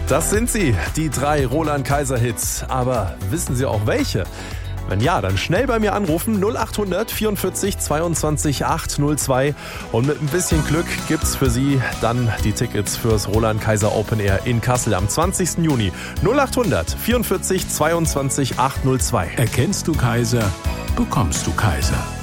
Das sind sie, die 3 Roland Kaiser Hits. Aber wissen Sie auch welche? Wenn ja, dann schnell bei mir anrufen 0800 44 22 802 und mit ein bisschen Glück gibt's für Sie dann die Tickets fürs Roland Kaiser Open Air in Kassel am 20. Juni. 0800 44 22 802. Erkennst du Kaiser, bekommst du Kaiser.